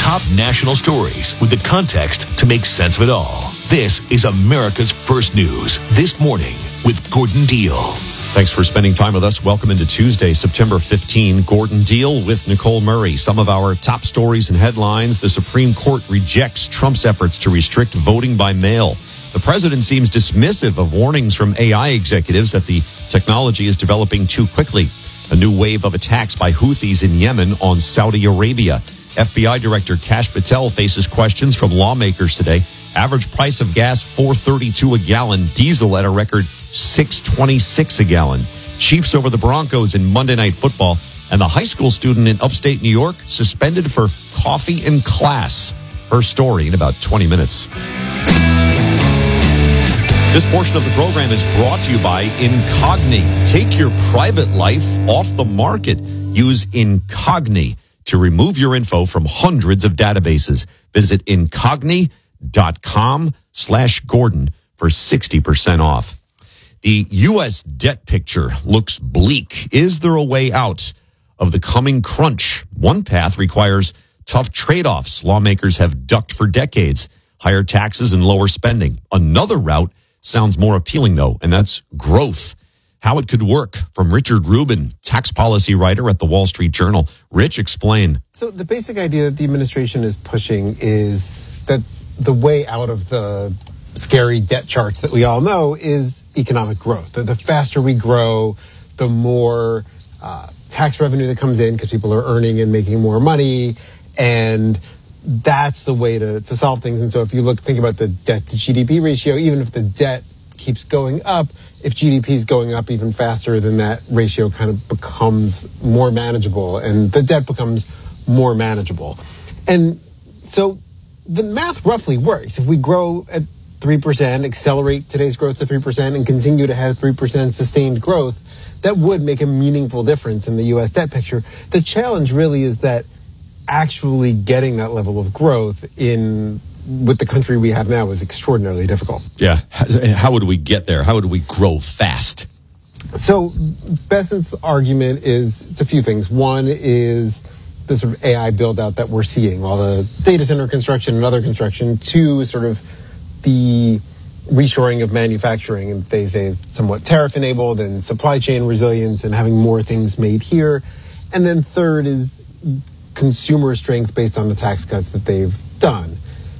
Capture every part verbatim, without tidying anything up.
top national stories with the context to make sense of it all. This is America's First News This Morning with Gordon Deal. Thanks for spending time with us. Welcome into Tuesday, September fifteenth. Gordon Deal with Nicole Murray. Some of our top stories and headlines. The Supreme Court rejects Trump's efforts to restrict voting by mail. The president seems dismissive of warnings from A I executives that the technology is developing too quickly. A new wave of attacks by Houthis in Yemen on Saudi Arabia. F B I Director Kash Patel faces questions from lawmakers today. Average price of gas, four dollars and thirty-two cents a gallon. Diesel at a record six dollars and twenty-six cents a gallon. Chiefs over the Broncos in Monday Night Football. And the high school student in upstate New York suspended for coffee in class. Her story in about twenty minutes. This portion of the program is brought to you by Incogni. Take your private life off the market. Use Incogni to remove your info from hundreds of databases. Visit incogni.com slash Gordon for sixty percent off. The U S debt picture looks bleak. Is there a way out of the coming crunch? One path requires tough trade-offs lawmakers have ducked for decades. Higher taxes and lower spending. Another route sounds more appealing, though, and that's growth. How it could work, from Richard Rubin, tax policy writer at the Wall Street Journal. Rich, explain. So the basic idea that the administration is pushing is that the way out of the scary debt charts that we all know is economic growth. The, the faster we grow, the more uh, tax revenue that comes in because people are earning and making more money, and that's the way to, to solve things. And so if you look, think about the debt to G D P ratio, even if the debt keeps going up, if G D P is going up even faster, then that ratio kind of becomes more manageable and the debt becomes more manageable. And so the math roughly works. If we grow at three percent, accelerate today's growth to three percent, and continue to have three percent sustained growth, that would make a meaningful difference in the U S debt picture. The challenge really is that actually getting that level of growth in with the country we have now is extraordinarily difficult. Yeah. How would we get there? How would we grow fast? So Bessent's argument is it's a few things. One is the sort of A I build out that we're seeing, all the data center construction and other construction. Two, sort of the reshoring of manufacturing, and they say is somewhat tariff enabled, and supply chain resilience and having more things made here. And then third is consumer strength based on the tax cuts that they've done.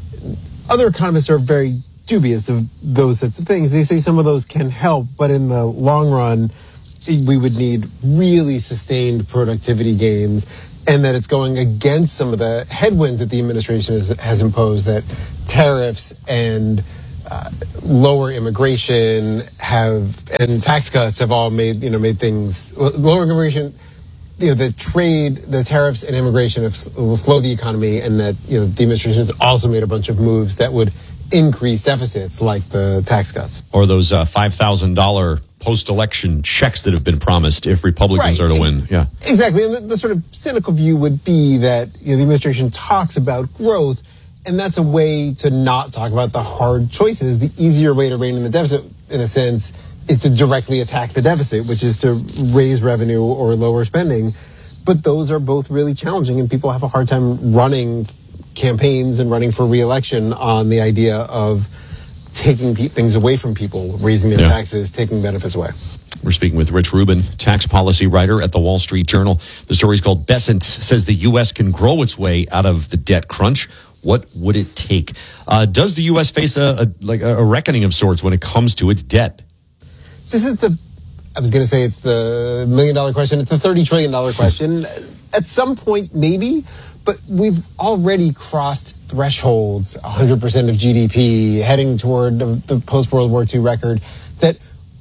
Other economists are very dubious of those sorts of things. They say some of those can help, but in the long run, we would need really sustained productivity gains, and that it's going against some of the headwinds that the administration has, has imposed, that tariffs and uh, lower immigration have, and tax cuts have all made, you know, made things, well, lower immigration, you know, the trade, the tariffs and immigration have, will slow the economy, and that, you know, the administration has also made a bunch of moves that would increase deficits, like the tax cuts. Or those uh, five thousand dollars post-election checks that have been promised if Republicans right. are to win. Yeah, exactly. And the, the sort of cynical view would be that, you know, the administration talks about growth, and that's a way to not talk about the hard choices. The easier way to rein in the deficit, in a sense, is to directly attack the deficit, which is to raise revenue or lower spending. But those are both really challenging, and people have a hard time running campaigns and running for re-election on the idea of taking pe- things away from people, raising their yeah. taxes, taking benefits away. We're speaking with Rich Rubin, tax policy writer at the Wall Street Journal. The story's called Bessent Says the U S Can Grow Its Way Out of the Debt Crunch. What would it take? Uh, does the U S face a, a like a reckoning of sorts when it comes to its debt? This is the, I was going to say it's the million dollar question. It's the thirty trillion dollars question. At some point, maybe, but we've already crossed thresholds, one hundred percent of G D P, heading toward the, the post-World War Two record that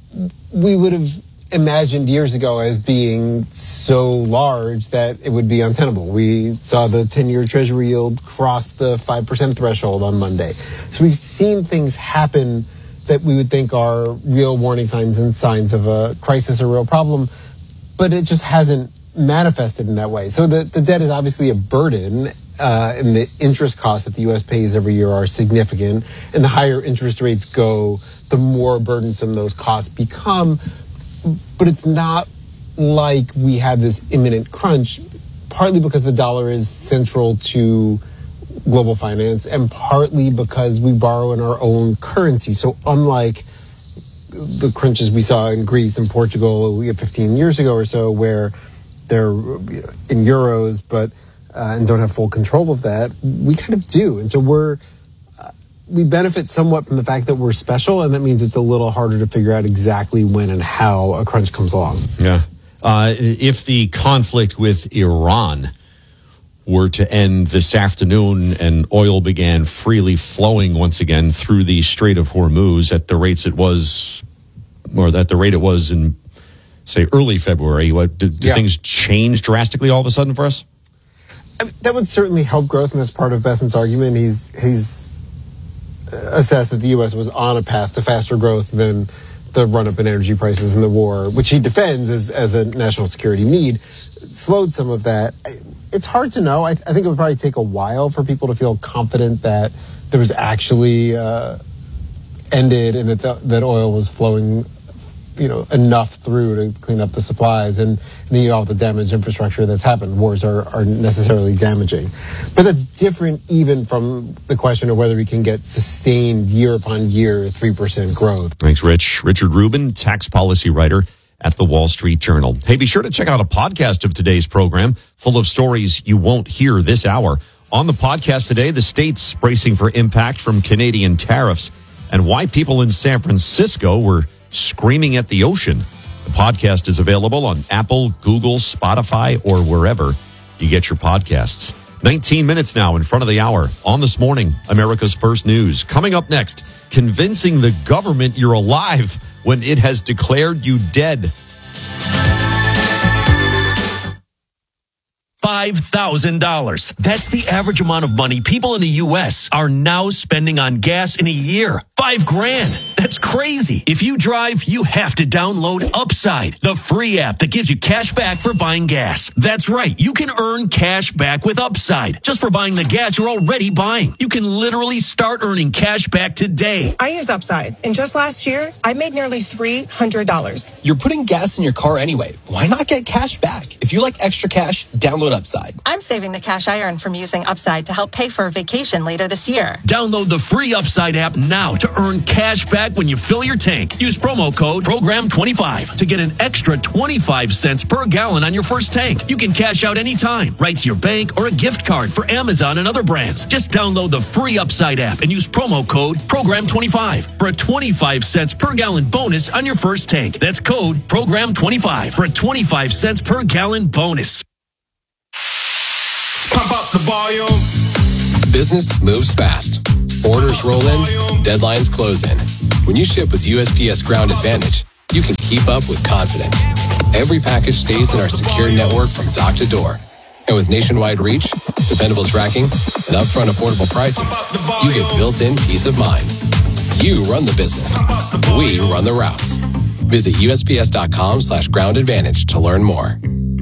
we would have imagined years ago as being so large that it would be untenable. We saw the ten-year Treasury yield cross the five percent threshold on Monday. So we've seen things happen that we would think are real warning signs and signs of a crisis or real problem, but it just hasn't manifested in that way. So the, the debt is obviously a burden, uh, and the interest costs that the U S pays every year are significant, and the higher interest rates go, the more burdensome those costs become. But it's not like we have this imminent crunch, partly because the dollar is central to global finance, and partly because we borrow in our own currency. So unlike the crunches we saw in Greece and Portugal fifteen years ago or so, where they're in euros but uh, and don't have full control of that, we kind of do. And so we're uh, we benefit somewhat from the fact that we're special, and that means it's a little harder to figure out exactly when and how a crunch comes along. Yeah. Uh, if the conflict with Iran were to end this afternoon and oil began freely flowing once again through the Strait of Hormuz at the rates it was, or at the rate it was in, say, early February, what, do, do yeah. things change drastically all of a sudden for us? I mean, that would certainly help growth, and that's part of Bessent's argument. He's he's assessed that the U S was on a path to faster growth than the run-up in energy prices and the war, which he defends as, as a national security need, slowed some of that. It's hard to know. I, I think it would probably take a while for people to feel confident that there was actually uh, ended and that the, that oil was flowing, you know, enough through to clean up the supplies, and, and then you know, all the damaged infrastructure that's happened. Wars are, are necessarily damaging. But that's different even from the question of whether we can get sustained year upon year three percent growth. Thanks, Rich. Richard Rubin, tax policy writer at the Wall Street Journal. Hey, be sure to check out a podcast of today's program full of stories you won't hear this hour. On the podcast today, the states bracing for impact from Canadian tariffs and why people in San Francisco were screaming at the ocean. The podcast is available on Apple, Google, Spotify, or wherever you get your podcasts. nineteen minutes now in front of the hour on This Morning, America's First News. Coming up next, convincing the government you're alive when it has declared you dead. five thousand dollars. That's the average amount of money people in the U S are now spending on gas in a year. Five grand. That's crazy. If you drive, you have to download Upside, the free app that gives you cash back for buying gas. That's right. You can earn cash back with Upside just for buying the gas you're already buying. You can literally start earning cash back today. I use Upside, and just last year, I made nearly three hundred dollars. You're putting gas in your car anyway. Why not get cash back? If you like extra cash, download Upside. I'm saving the cash I earn from using Upside to help pay for a vacation later this year. Download the free Upside app now to earn cash back when you fill your tank. Use promo code program twenty-five to get an extra twenty-five cents per gallon on your first tank. You can cash out anytime, right to your bank or a gift card for Amazon and other brands. Just download the free Upside app and use promo code program twenty-five for a twenty-five cents per gallon bonus on your first tank. That's code program twenty-five for a twenty-five cents per gallon bonus. Pump up the volume. Business moves fast. Orders roll in, deadlines close in. When you ship with U S P S Ground Advantage, you can keep up with confidence. Every package stays in our secure network from dock to door. And with nationwide reach, dependable tracking, and upfront affordable pricing, you get built-in peace of mind. You run the business. We run the routes. Visit USPS.com slash ground advantage to learn more.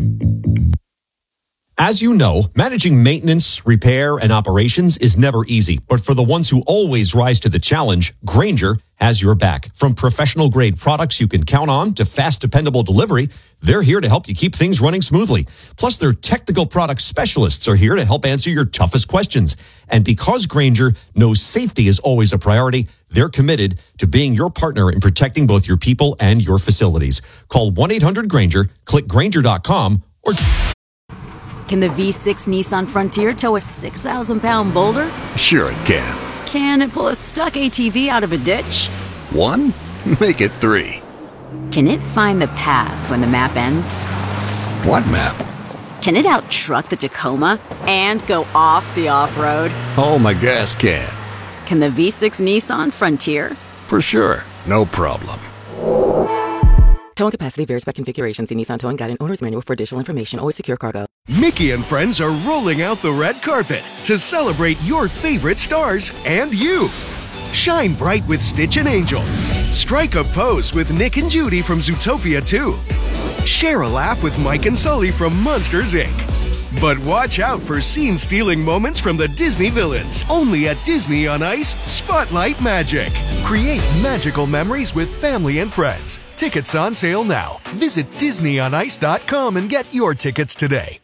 As you know, managing maintenance, repair, and operations is never easy. But for the ones who always rise to the challenge, Grainger has your back. From professional-grade products you can count on to fast, dependable delivery, they're here to help you keep things running smoothly. Plus, their technical product specialists are here to help answer your toughest questions. And because Grainger knows safety is always a priority, they're committed to being your partner in protecting both your people and your facilities. Call one eight hundred Grainger, click Grainger dot com, or... Can the V six Nissan Frontier tow a six thousand pound boulder? Sure it can. Can it pull a stuck A T V out of a ditch? One? Make it three. Can it find the path when the map ends? What map? Can it out-truck the Tacoma and go off the off-road? Oh, my gas can. Can the V six Nissan Frontier? For sure. No problem. Towing capacity varies by configuration. See Nissan Towing Guide and Owner's Manual for additional information. Always secure cargo. Mickey and friends are rolling out the red carpet to celebrate your favorite stars and you. Shine bright with Stitch and Angel. Strike a pose with Nick and Judy from Zootopia two. Share a laugh with Mike and Sully from Monsters, Incorporated. But watch out for scene-stealing moments from the Disney villains. Only at Disney on Ice, Spotlight Magic. Create magical memories with family and friends. Tickets on sale now. Visit Disney on Ice dot com and get your tickets today.